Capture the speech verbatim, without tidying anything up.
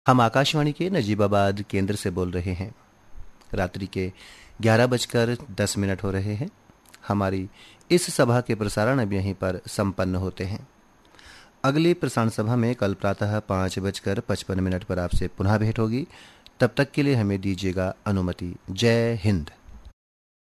हम आकाशवाणी के नजीबाबाद केंद्र से बोल रहे हैं। रात्रि के ग्यारह बजकर दस मिनट हो रहे हैं। हमारी इस सभा के प्रसारण अब यहीं पर संपन्न होते हैं। अगली प्रसारण सभा में कल प्रातः पाँच बजकर पचपन मिनट पर आपसे पुनः भेंट होगी। तब तक के लिए हमें दीजिएगा अनुमति। जय हिंद।